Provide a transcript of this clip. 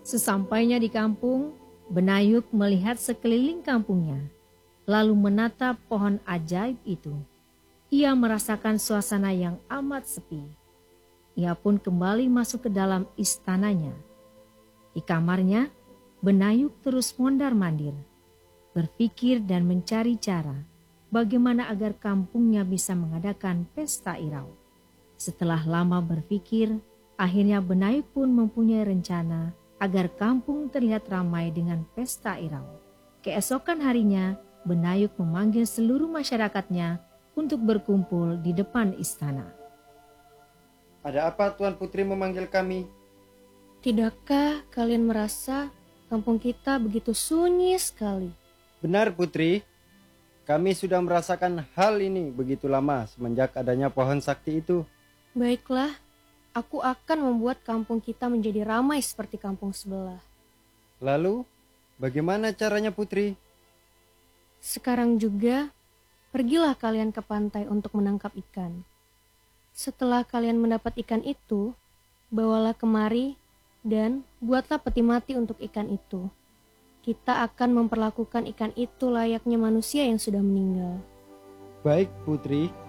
Sesampainya di kampung, Benayuk melihat sekeliling kampungnya, lalu menatap pohon ajaib itu. Ia merasakan suasana yang amat sepi. Ia pun kembali masuk ke dalam istananya. Di kamarnya, Benayuk terus mondar-mandir, berpikir dan mencari cara bagaimana agar kampungnya bisa mengadakan pesta irau. Setelah lama berpikir, akhirnya Benayuk pun mempunyai rencana agar kampung terlihat ramai dengan pesta irau. Keesokan harinya, Benayuk memanggil seluruh masyarakatnya untuk berkumpul di depan istana. Ada apa Tuan Putri memanggil kami? Tidakkah kalian merasa kampung kita begitu sunyi sekali? Benar Putri, kami sudah merasakan hal ini begitu lama semenjak adanya pohon sakti itu. Baiklah, aku akan membuat kampung kita menjadi ramai seperti kampung sebelah. Lalu, bagaimana caranya Putri? Sekarang juga, pergilah kalian ke pantai untuk menangkap ikan. Setelah kalian mendapat ikan itu, bawalah kemari dan buatlah peti mati untuk ikan itu. Kita akan memperlakukan ikan itu layaknya manusia yang sudah meninggal. Baik Putri.